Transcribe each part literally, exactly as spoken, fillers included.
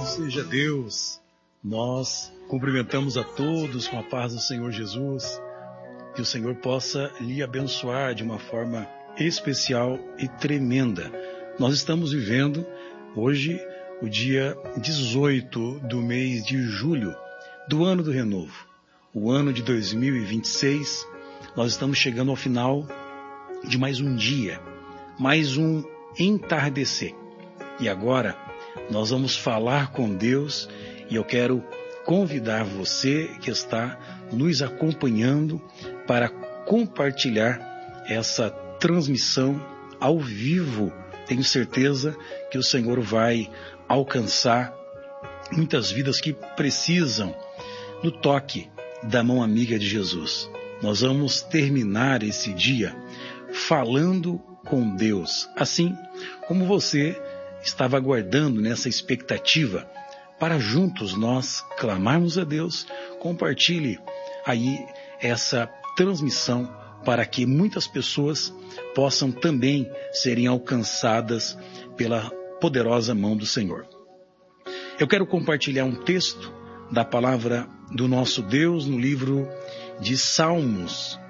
seja Deus. Nós cumprimentamos a todos com a paz do Senhor Jesus. Que o Senhor possa lhe abençoar de uma forma especial e tremenda. Nós estamos vivendo hoje o dia dezoito do mês de julho do ano do renovo. O ano de dois mil e vinte e seis, nós estamos chegando ao final de mais um dia, mais um entardecer. E agora nós vamos falar com Deus e eu quero convidar você que está nos acompanhando para compartilhar essa transmissão ao vivo. Tenho certeza que o Senhor vai alcançar muitas vidas que precisam do toque da mão amiga de Jesus. Nós vamos terminar esse dia falando com Deus, assim como você estava aguardando nessa expectativa para juntos nós clamarmos a Deus. Compartilhe aí essa transmissão para que muitas pessoas possam também serem alcançadas pela poderosa mão do Senhor. Eu quero compartilhar um texto da palavra do nosso Deus no livro de Salmos,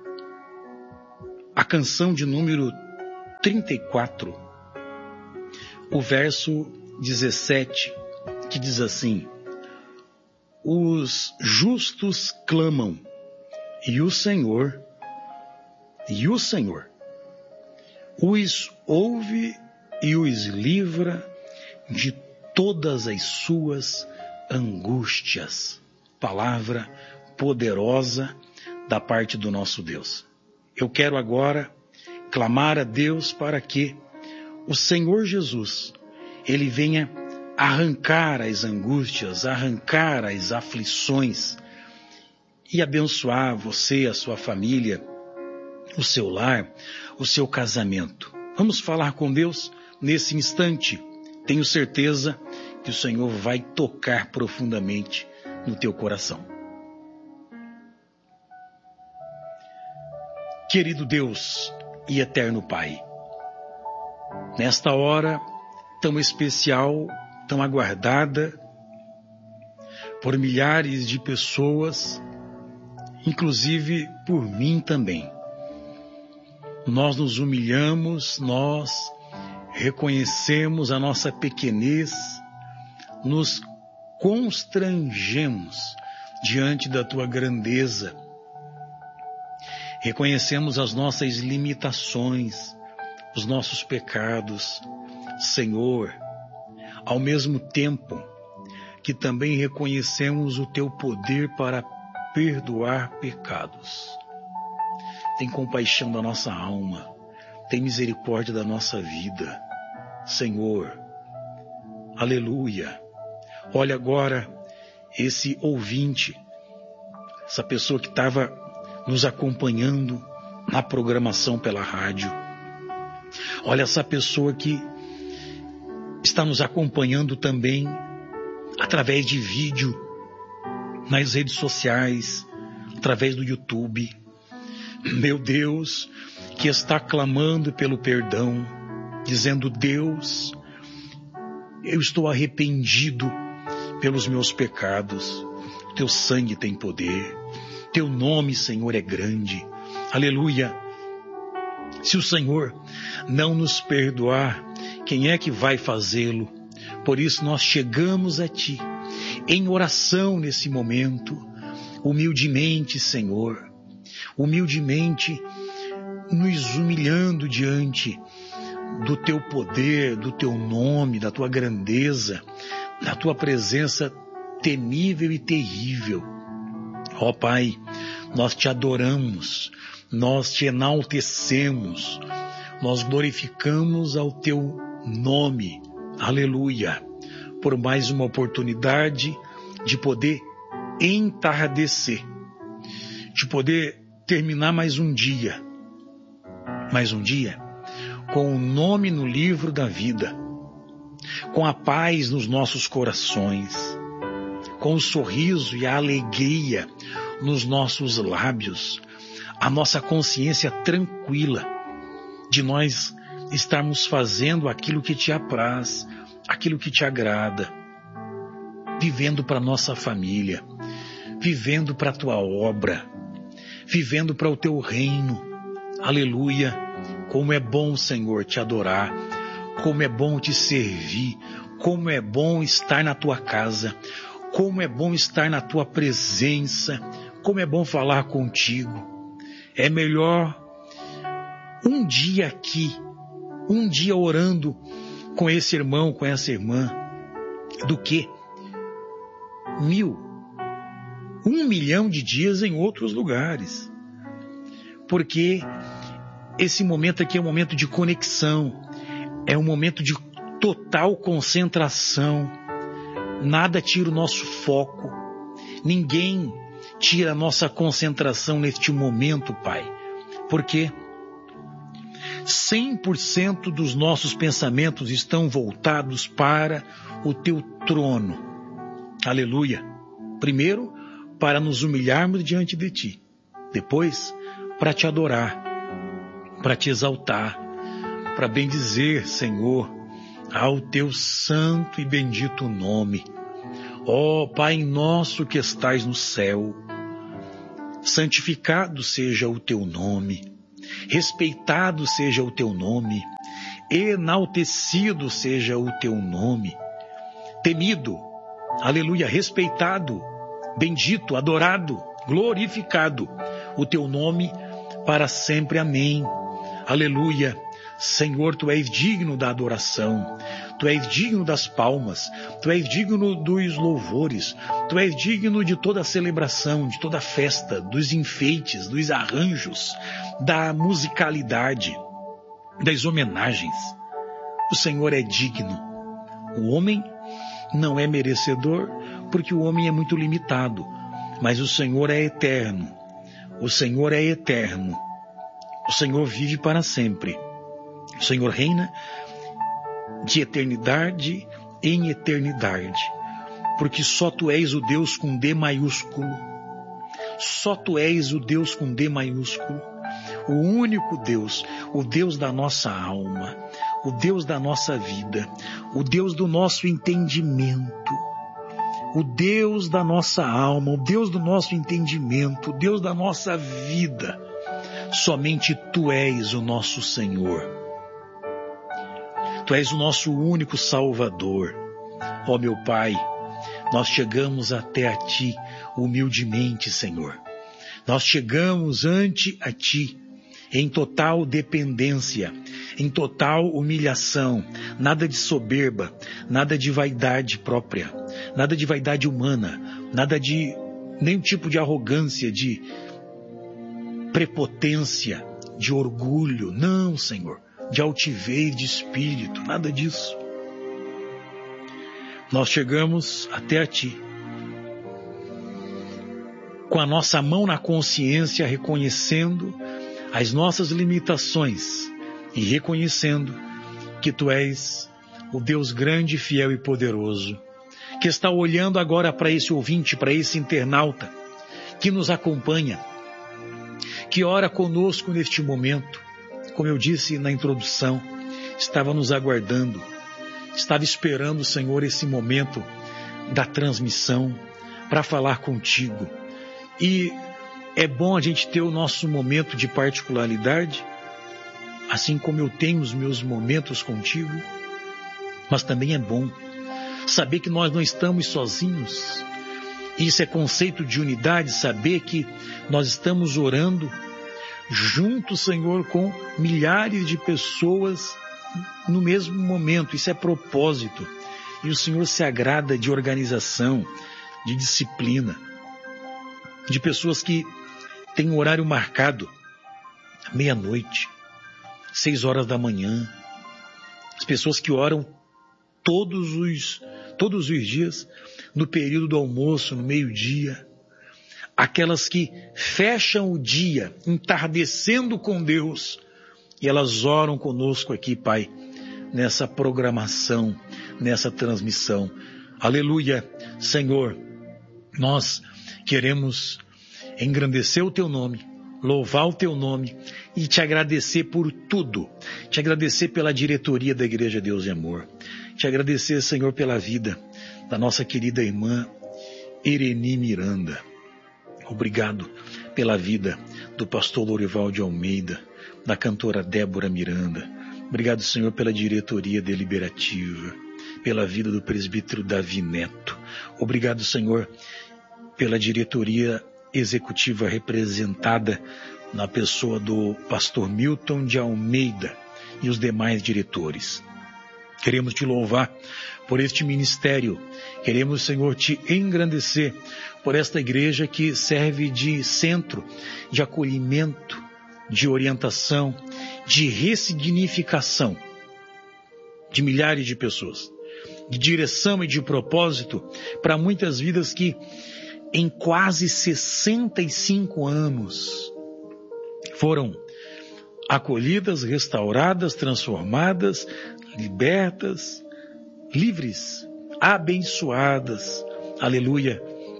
a canção de número trinta e quatro, o verso dezessete, que diz assim: os justos clamam, e o Senhor, e o Senhor os ouve e os livra de todas as suas angústias. Palavra poderosa da parte do nosso Deus. Eu quero agora clamar a Deus para que o Senhor Jesus, Ele venha arrancar as angústias, arrancar as aflições e abençoar você, a sua família, o seu lar, o seu casamento. Vamos falar com Deus nesse instante. Tenho certeza que o Senhor vai tocar profundamente no teu coração. Querido Deus e eterno Pai, nesta hora tão especial, tão aguardada por milhares de pessoas, inclusive por mim também, nós nos humilhamos, nós reconhecemos a nossa pequenez, nos constrangemos diante da Tua grandeza, reconhecemos as nossas limitações, os nossos pecados, Senhor, ao mesmo tempo que também reconhecemos o Teu poder para perdoar pecados. Tem compaixão da nossa alma, tem misericórdia da nossa vida, Senhor. Aleluia. Olha agora esse ouvinte, essa pessoa que estava nos acompanhando na programação pela rádio. Olha essa pessoa que está nos acompanhando também através de vídeo, nas redes sociais, através do YouTube. Meu Deus, que está clamando pelo perdão, dizendo: Deus, eu estou arrependido pelos meus pecados. Teu sangue tem poder. Teu nome, Senhor, é grande. Aleluia. Se o Senhor não nos perdoar, quem é que vai fazê-lo? Por isso nós chegamos a Ti, em oração nesse momento, humildemente, Senhor, humildemente nos humilhando diante do Teu poder, do Teu nome, da Tua grandeza, da Tua presença temível e terrível. Ó Pai, nós Te adoramos, nós Te enaltecemos, nós glorificamos ao Teu nome, aleluia, por mais uma oportunidade de poder entardecer, de poder terminar mais um dia, mais um dia, com o nome no livro da vida, com a paz nos nossos corações, com o sorriso e a alegria nos nossos lábios, a nossa consciência tranquila de nós estarmos fazendo aquilo que Te apraz, aquilo que Te agrada. vivendo para nossa família, vivendo para a tua obra, vivendo para o teu reino. Aleluia! Como é bom, Senhor, te adorar, como é bom te servir, como é bom estar na tua casa, como é bom estar na tua presença, como é bom falar contigo. É melhor um dia aqui, um dia orando com esse irmão, com essa irmã, do que mil, um milhão de dias em outros lugares. Porque esse momento aqui é um momento de conexão, é um momento de total concentração. Nada tira o nosso foco, ninguém tira a nossa concentração neste momento, Pai. Porque cem por cento dos nossos pensamentos estão voltados para o teu trono. Aleluia! Primeiro, para nos humilharmos diante de ti. Depois, para te adorar, para te exaltar, para bendizer, Senhor, ao teu santo e bendito nome. Ó Pai nosso que estais no céu, santificado seja o teu nome, respeitado seja o teu nome, enaltecido seja o teu nome, temido, aleluia, respeitado, bendito, adorado, glorificado o teu nome para sempre. Amém. Aleluia. Senhor, tu és digno da adoração, tu és digno das palmas, tu és digno dos louvores, tu és digno de toda a celebração, de toda a festa, dos enfeites, dos arranjos, da musicalidade, das homenagens. O Senhor é digno. O homem não é merecedor, porque o homem é muito limitado, mas o Senhor é eterno. O Senhor é eterno. O Senhor vive para sempre. O Senhor reina de eternidade em eternidade, porque só tu és o Deus com D maiúsculo. Só tu és o Deus com D maiúsculo, o único Deus, o Deus da nossa alma, o Deus da nossa vida, o Deus do nosso entendimento, o Deus da nossa alma, o Deus do nosso entendimento, o Deus da nossa vida. Somente tu és o nosso Senhor. Tu és o nosso único Salvador. Ó meu Pai, nós chegamos até a Ti humildemente, Senhor. Nós chegamos ante a Ti em total dependência, em total humilhação, nada de soberba, nada de vaidade própria, nada de vaidade humana, nada de nenhum tipo de arrogância, de prepotência, de orgulho. Não, Senhor, de altivez de espírito, nada disso. Nós chegamos até a Ti com a nossa mão na consciência, reconhecendo as nossas limitações e reconhecendo que Tu és o Deus grande, fiel e poderoso, que está olhando agora para esse ouvinte, para esse internauta que nos acompanha, que ora conosco neste momento. Como eu disse na introdução, estava nos aguardando, estava esperando, Senhor, esse momento da transmissão para falar contigo. E é bom a gente ter o nosso momento de particularidade, assim como eu tenho os meus momentos contigo, mas também é bom saber que nós não estamos sozinhos. Isso é conceito de unidade, saber que nós estamos orando juntos, Senhor, com milhares de pessoas no mesmo momento. Isso é propósito. E o Senhor se agrada de organização, de disciplina, de pessoas que têm um horário marcado, meia-noite, seis horas da manhã. As pessoas que oram todos os, todos os dias, no período do almoço, no meio-dia. Aquelas que fecham o dia entardecendo com Deus e elas oram conosco aqui, Pai, nessa programação, nessa transmissão. Aleluia, Senhor, nós queremos engrandecer o Teu nome, louvar o teu nome e te agradecer por tudo. Te agradecer pela diretoria da Igreja Deus e Amor. Te agradecer, Senhor, pela vida da nossa querida irmã Ireni Miranda. Obrigado pela vida do pastor Lorival de Almeida, da cantora Débora Miranda. Obrigado, Senhor, pela diretoria deliberativa, pela vida do presbítero Davi Neto. Obrigado, Senhor, pela diretoria executiva representada na pessoa do pastor Milton de Almeida e os demais diretores. Queremos te louvar por este ministério. Queremos, Senhor, te engrandecer por esta igreja que serve de centro de acolhimento, de orientação, de ressignificação de milhares de pessoas, de direção e de propósito para muitas vidas que em quase sessenta e cinco anos foram acolhidas, restauradas, transformadas, libertas, livres, abençoadas, aleluia,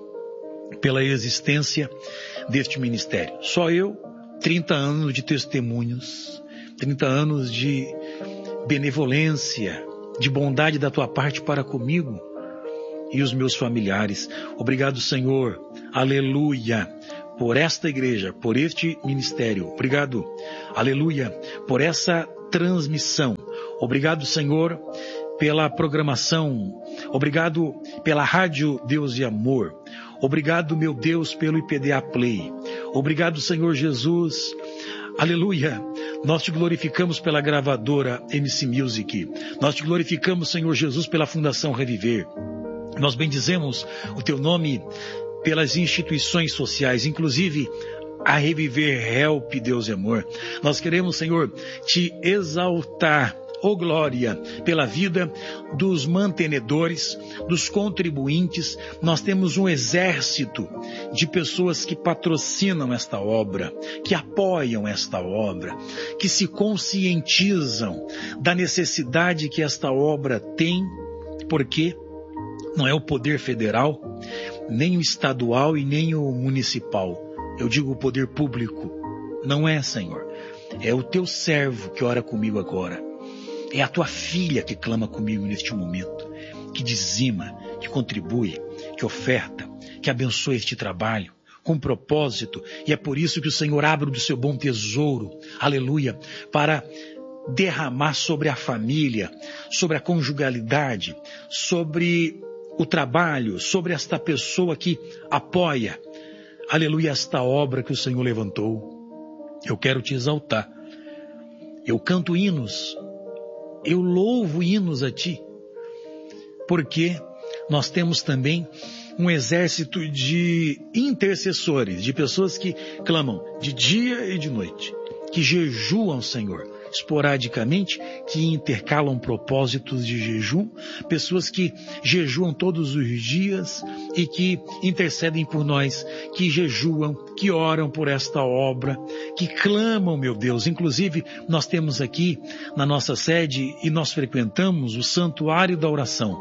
pela existência deste ministério. Só eu, trinta anos de testemunhos, trinta anos de benevolência, de bondade da tua parte para comigo e os meus familiares. Obrigado, Senhor, aleluia, por esta igreja, por este ministério. Obrigado, aleluia, por essa transmissão. Obrigado, Senhor, pela programação. Obrigado pela Rádio Deus e Amor. Obrigado, meu Deus, pelo I P D A Play. Obrigado, Senhor Jesus. Aleluia. Nós te glorificamos pela gravadora M C Music. Nós te glorificamos, Senhor Jesus, pela Fundação Reviver. Nós bendizemos o teu nome pelas instituições sociais, inclusive a Reviver Help, Deus e Amor. Nós queremos, Senhor, te exaltar, ó glória, pela vida dos mantenedores, dos contribuintes. Nós temos um exército de pessoas que patrocinam esta obra, que apoiam esta obra, que se conscientizam da necessidade que esta obra tem, porque não é o poder federal, nem o estadual e nem o municipal. Eu digo o poder público. Não é, Senhor. É o teu servo que ora comigo agora. É a tua filha que clama comigo neste momento, que dizima, que contribui, que oferta, que abençoa este trabalho com propósito. E é por isso que o Senhor abre do seu bom tesouro, aleluia, para derramar sobre a família, sobre a conjugalidade, sobre o trabalho, sobre esta pessoa que apoia, aleluia, esta obra que o Senhor levantou. Eu quero te exaltar. Eu canto hinos, eu louvo hinos a ti, porque nós temos também um exército de intercessores, de pessoas que clamam de dia e de noite, que jejuam, Senhor, esporadicamente, que intercalam propósitos de jejum, pessoas que jejuam todos os dias e que intercedem por nós, que jejuam, que oram por esta obra, que clamam, meu Deus. Inclusive, nós temos aqui na nossa sede e nós frequentamos o Santuário da Oração.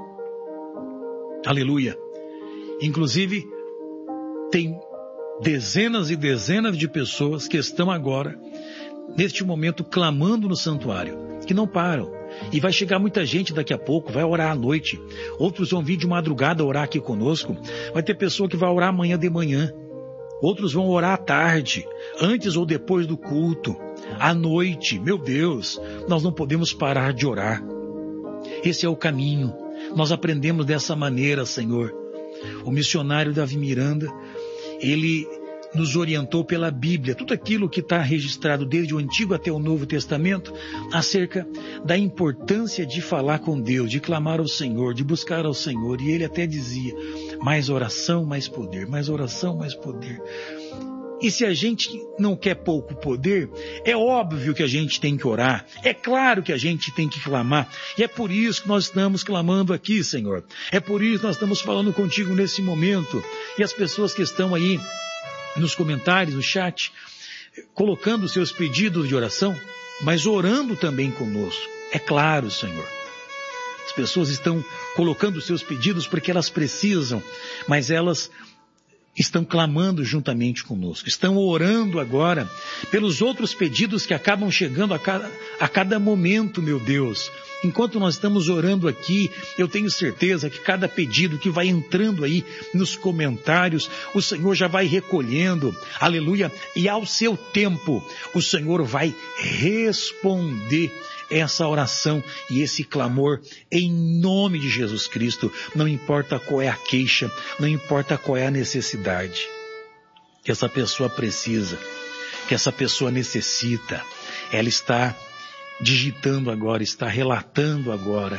Aleluia. Inclusive, tem dezenas e dezenas de pessoas que estão agora neste momento clamando no santuário, que não param. E vai chegar muita gente daqui a pouco, vai orar à noite. Outros vão vir de madrugada orar aqui conosco. Vai ter pessoa que vai orar amanhã de manhã. Outros vão orar à tarde, antes ou depois do culto, à noite. Meu Deus, nós não podemos parar de orar. Esse é o caminho. Nós aprendemos dessa maneira, Senhor. O missionário Davi Miranda, ele nos orientou pela Bíblia, tudo aquilo que está registrado desde o Antigo até o Novo Testamento, acerca da importância de falar com Deus, de clamar ao Senhor, de buscar ao Senhor. E ele até dizia, mais oração, mais poder, mais oração, mais poder. E se a gente não quer pouco poder, é óbvio que a gente tem que orar, é claro que a gente tem que clamar, e é por isso que nós estamos clamando aqui, Senhor. É por isso que nós estamos falando contigo nesse momento. E as pessoas que estão aí nos comentários, no chat, colocando seus pedidos de oração, mas orando também conosco. É claro, Senhor. As pessoas estão colocando seus pedidos porque elas precisam, mas elas estão clamando juntamente conosco, estão orando agora pelos outros pedidos que acabam chegando a cada, a cada momento, meu Deus. Enquanto nós estamos orando aqui, eu tenho certeza que cada pedido que vai entrando aí nos comentários, o Senhor já vai recolhendo, aleluia, e ao seu tempo, o Senhor vai responder essa oração e esse clamor em nome de Jesus Cristo. Não importa qual é a queixa, não importa qual é a necessidade que essa pessoa precisa, que essa pessoa necessita, ela está digitando agora, está relatando agora.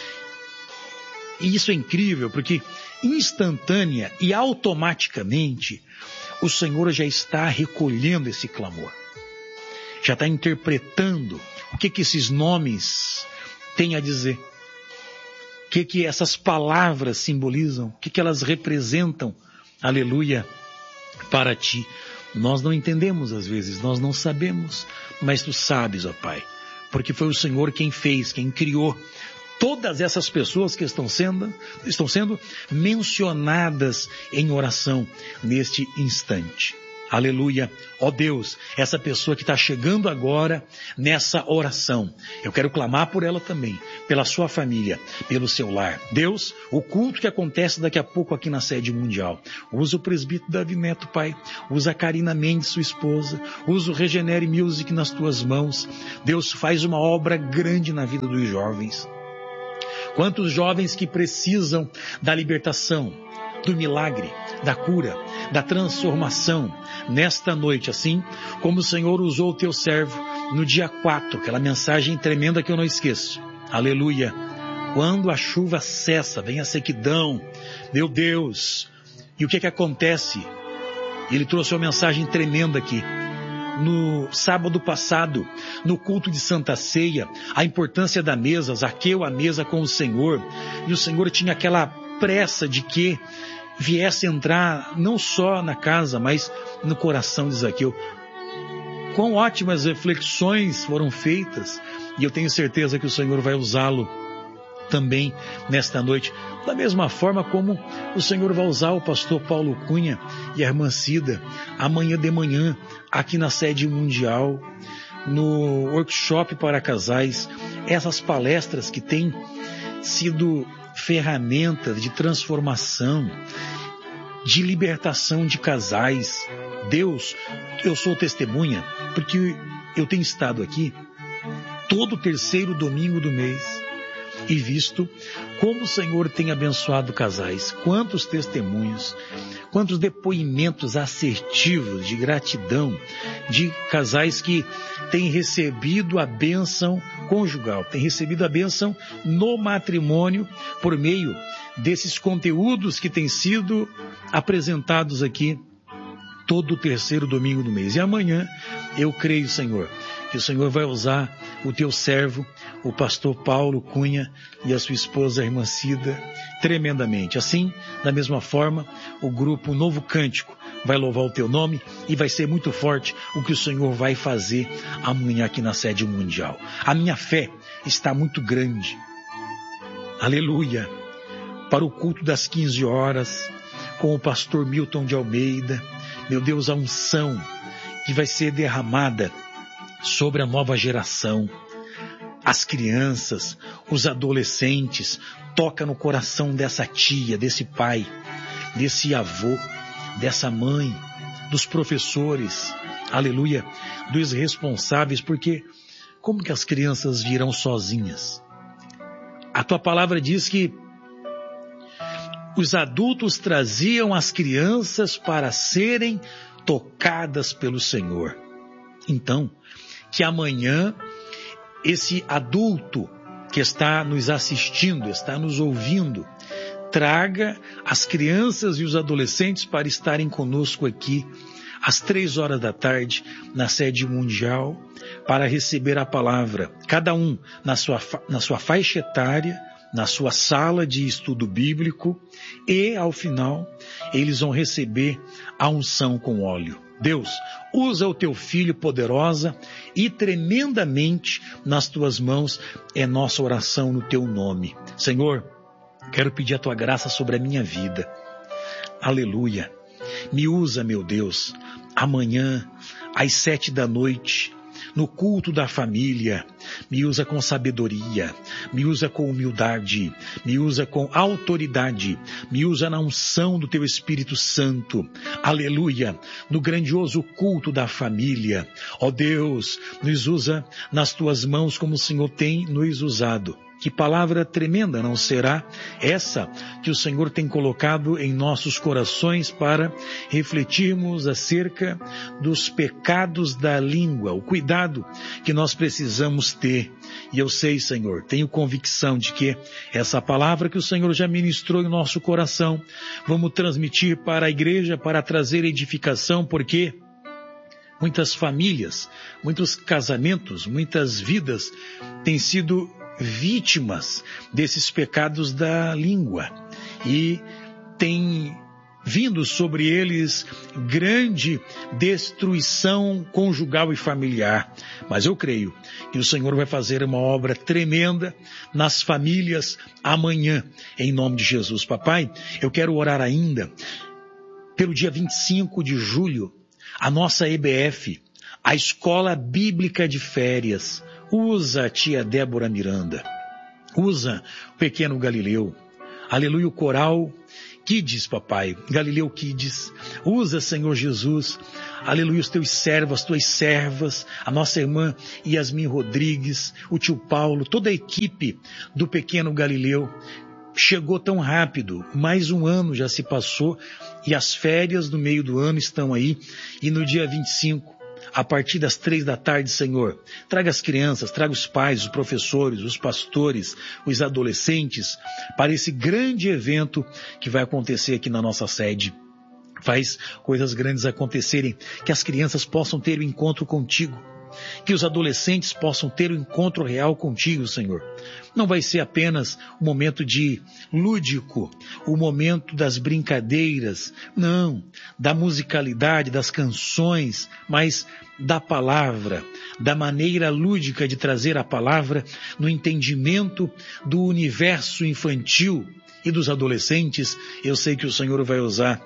E isso é incrível, porque instantânea e automaticamente o Senhor já está recolhendo esse clamor, já está interpretando o que que esses nomes têm a dizer, o que que essas palavras simbolizam, o que que elas representam, aleluia, para ti. Nós não entendemos às vezes, nós não sabemos, mas tu sabes, ó Pai, porque foi o Senhor quem fez, quem criou todas essas pessoas que estão sendo, estão sendo mencionadas em oração neste instante. Aleluia, ó Deus, essa pessoa que está chegando agora nessa oração, eu quero clamar por ela também, pela sua família, pelo seu lar. Deus, o culto que acontece daqui a pouco aqui na sede mundial, usa o presbítero Davi Neto, Pai, usa a Karina Mendes, sua esposa, usa o Regenere Music nas tuas mãos. Deus, faz uma obra grande na vida dos jovens. Quantos jovens que precisam da libertação, do milagre, da cura, da transformação nesta noite, assim como o Senhor usou o teu servo no dia quatro, aquela mensagem tremenda que eu não esqueço. Aleluia. Quando a chuva cessa, vem a sequidão, meu Deus, e o que que acontece? Ele trouxe uma mensagem tremenda aqui. No sábado passado, no culto de Santa Ceia, a importância da mesa, Zaqueu à mesa com o Senhor, e o Senhor tinha aquela pressa de que viesse entrar não só na casa, mas no coração de Zaqueu. Quão ótimas reflexões foram feitas, e eu tenho certeza que o Senhor vai usá-lo também nesta noite, da mesma forma como o Senhor vai usar o pastor Paulo Cunha e a irmã Cida amanhã de manhã aqui na sede mundial, no workshop para casais, essas palestras que têm sido ferramentas de transformação, de libertação de casais. Deus, eu sou testemunha, porque eu tenho estado aqui todo terceiro domingo do mês e visto como o Senhor tem abençoado casais. Quantos testemunhos, quantos depoimentos assertivos de gratidão de casais que têm recebido a bênção conjugal, têm recebido a bênção no matrimônio por meio desses conteúdos que têm sido apresentados aqui todo o terceiro domingo do mês. E amanhã eu creio, Senhor, que o Senhor vai usar o teu servo, o pastor Paulo Cunha e a sua esposa, a irmã Cida, tremendamente. Assim, da mesma forma, o grupo Novo Cântico vai louvar o teu nome e vai ser muito forte o que o Senhor vai fazer amanhã aqui na sede mundial. A minha fé está muito grande. Aleluia! Para o culto das quinze horas, com o pastor Milton de Almeida, meu Deus, a unção que vai ser derramada sobre a nova geração, as crianças, os adolescentes, toca no coração dessa tia, desse pai, desse avô, dessa mãe, dos professores, aleluia, dos responsáveis, porque como que as crianças virão sozinhas? A tua palavra diz que os adultos traziam as crianças para serem tocadas pelo Senhor. Então, que amanhã esse adulto que está nos assistindo, está nos ouvindo, traga as crianças e os adolescentes para estarem conosco aqui às três horas da tarde na sede mundial para receber a palavra, cada um na sua, na sua faixa etária, na sua sala de estudo bíblico, e ao final eles vão receber a unção com óleo. Deus, usa o teu filho poderosa e tremendamente nas tuas mãos é nossa oração no teu nome. Senhor, quero pedir a tua graça sobre a minha vida. Aleluia. Me usa, meu Deus, amanhã, às sete da noite, no culto da família. Me usa com sabedoria, me usa com humildade, me usa com autoridade, me usa na unção do Teu Espírito Santo. Aleluia! No grandioso culto da família. Ó Deus, nos usa nas Tuas mãos como o Senhor tem nos usado. Que palavra tremenda não será essa que o Senhor tem colocado em nossos corações para refletirmos acerca dos pecados da língua, o cuidado que nós precisamos ter. E eu sei, Senhor, tenho convicção de que essa palavra que o Senhor já ministrou em nosso coração, vamos transmitir para a igreja, para trazer edificação, porque muitas famílias, muitos casamentos, muitas vidas têm sido vítimas desses pecados da língua e tem vindo sobre eles grande destruição conjugal e familiar. Mas eu creio que o Senhor vai fazer uma obra tremenda nas famílias amanhã, em nome de Jesus. Papai, eu quero orar ainda pelo dia vinte e cinco de julho, a nossa E B F, a Escola Bíblica de Férias. Usa a tia Débora Miranda, usa o pequeno Galileu, aleluia, o coral Kids, papai, Galileu Kids, usa, Senhor Jesus, aleluia, os teus servos, as tuas servas, a nossa irmã Yasmin Rodrigues, o tio Paulo, toda a equipe do pequeno Galileu. Chegou tão rápido, mais um ano já se passou e as férias do meio do ano estão aí, e no dia vinte e cinco, a partir das três da tarde, Senhor, traga as crianças, traga os pais, os professores, os pastores, os adolescentes, para esse grande evento que vai acontecer aqui na nossa sede. Faz coisas grandes acontecerem, que as crianças possam ter o encontro contigo, que os adolescentes possam ter o encontro real contigo, Senhor. Não vai ser apenas o momento de lúdico, o momento das brincadeiras, não, da musicalidade, das canções, mas da palavra, da maneira lúdica de trazer a palavra no entendimento do universo infantil e dos adolescentes. Eu sei que o Senhor vai usar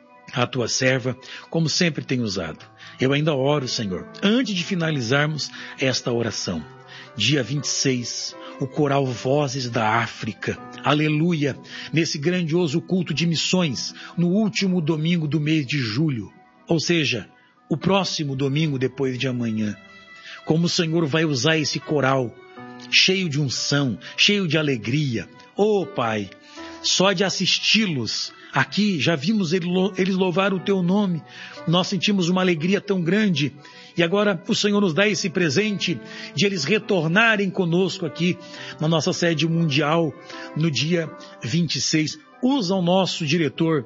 a tua serva, como sempre tem usado. Eu ainda oro, Senhor, antes de finalizarmos esta oração, dia vinte e seis, o coral Vozes da África, aleluia, nesse grandioso culto de missões, no último domingo do mês de julho, ou seja, o próximo domingo depois de amanhã. Como o Senhor vai usar esse coral, cheio de unção, cheio de alegria. Oh, Pai, só de assisti-los aqui, já vimos eles louvar o Teu nome, nós sentimos uma alegria tão grande, e agora o Senhor nos dá esse presente de eles retornarem conosco aqui na nossa sede mundial no dia vinte e seis. Usa o nosso diretor,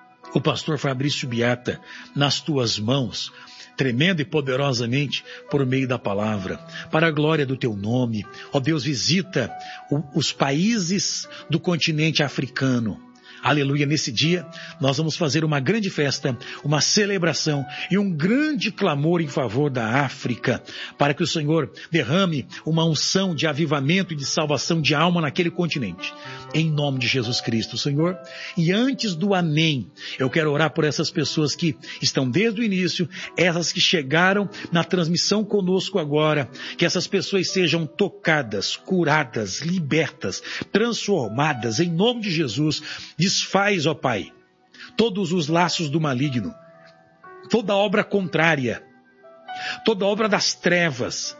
o pastor Fabrício Biata, nas Tuas mãos, tremenda e poderosamente por meio da palavra, para a glória do Teu nome. Ó Deus, visita o, os países do continente africano. Aleluia, nesse dia nós vamos fazer uma grande festa, uma celebração e um grande clamor em favor da África, para que o Senhor derrame uma unção de avivamento e de salvação de alma naquele continente. Em nome de Jesus Cristo, Senhor. E antes do amém, eu quero orar por essas pessoas que estão desde o início, essas que chegaram na transmissão conosco agora, que essas pessoas sejam tocadas, curadas, libertas, transformadas, em nome de Jesus. Desfaz, ó Pai, todos os laços do maligno, toda obra contrária, toda obra das trevas,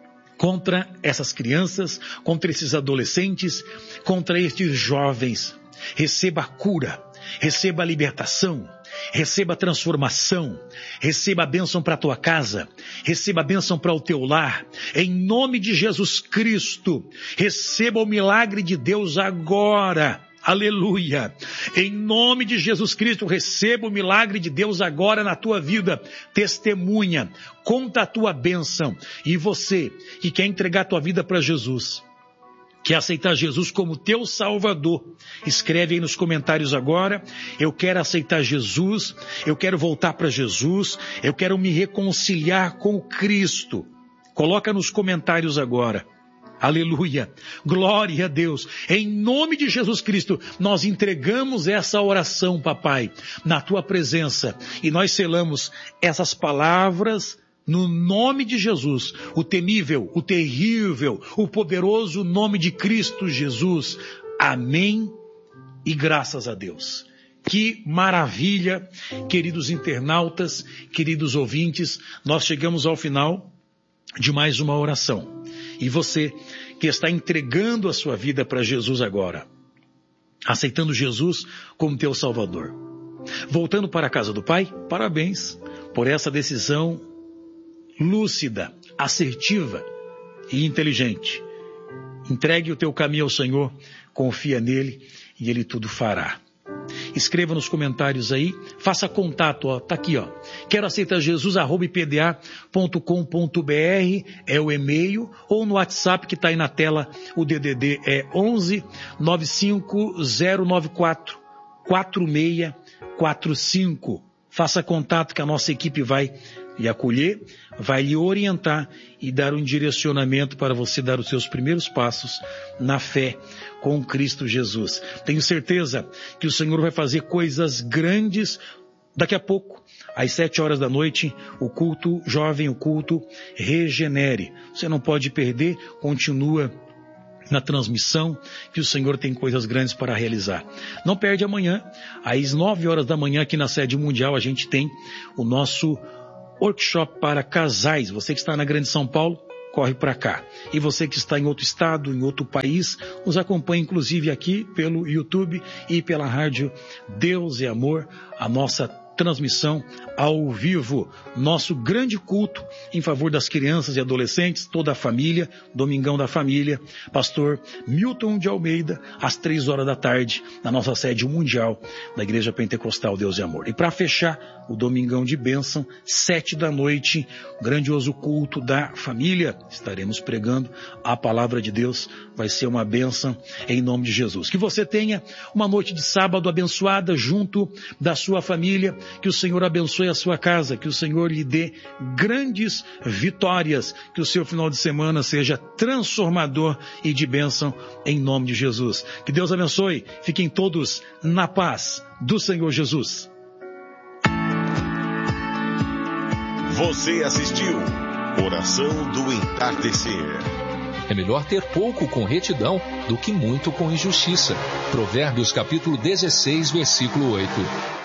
contra essas crianças, contra esses adolescentes, contra estes jovens. Receba a cura, receba a libertação, receba a transformação, receba a bênção para a tua casa, receba a bênção para o teu lar, em nome de Jesus Cristo. Receba o milagre de Deus agora. Aleluia! Em nome de Jesus Cristo, receba o milagre de Deus agora na tua vida. Testemunha, conta a tua bênção. E você que quer entregar a tua vida para Jesus, quer aceitar Jesus como teu Salvador, escreve aí nos comentários agora: eu quero aceitar Jesus, eu quero voltar para Jesus, eu quero me reconciliar com o Cristo. Coloca nos comentários agora. Aleluia, glória a Deus. Em nome de Jesus Cristo, nós entregamos essa oração, papai, na tua presença, e nós selamos essas palavras no nome de Jesus, o temível, o terrível, o poderoso nome de Cristo Jesus. Amém e graças a Deus. Que maravilha, queridos internautas, queridos ouvintes, nós chegamos ao final de mais uma oração. E você que está entregando a sua vida para Jesus agora, aceitando Jesus como teu Salvador, voltando para a casa do Pai, parabéns por essa decisão lúcida, assertiva e inteligente. Entregue o teu caminho ao Senhor, confia nele e Ele tudo fará. Escreva nos comentários aí, faça contato, ó, tá aqui, ó. Quero aceitar Jesus, arroba i p d a ponto com ponto b r é o e-mail, ou no WhatsApp que está aí na tela, o D D D é onze, nove cinco zero nove quatro, quatro seis quatro cinco. Faça contato que a nossa equipe vai lhe acolher, vai lhe orientar e dar um direcionamento para você dar os seus primeiros passos na fé com Cristo Jesus. Tenho certeza que o Senhor vai fazer coisas grandes daqui a pouco, às sete horas da noite, o culto jovem, o culto Regenere. Você não pode perder, continua na transmissão, que o Senhor tem coisas grandes para realizar. Não perde amanhã, às nove horas da manhã, aqui na sede mundial, a gente tem o nosso workshop para casais. Você que está na Grande São Paulo, corre para cá. E você que está em outro estado, em outro país, nos acompanha inclusive aqui pelo YouTube e pela rádio Deus é Amor, a nossa transmissão ao vivo, nosso grande culto em favor das crianças e adolescentes, toda a família, Domingão da Família, pastor Milton de Almeida, às três horas da tarde, na nossa sede mundial da Igreja Pentecostal Deus e Amor. E para fechar o Domingão de Bênção, sete da noite, grandioso culto da família, estaremos pregando a palavra de Deus, vai ser uma bênção em nome de Jesus. Que você tenha uma noite de sábado abençoada junto da sua família, que o Senhor abençoe a sua casa, que o Senhor lhe dê grandes vitórias, que o seu final de semana seja transformador e de bênção em nome de Jesus. Que Deus abençoe, fiquem todos na paz do Senhor Jesus. Você assistiu Oração do Entardecer. É melhor ter pouco com retidão do que muito com injustiça. Provérbios capítulo dezesseis, versículo oito.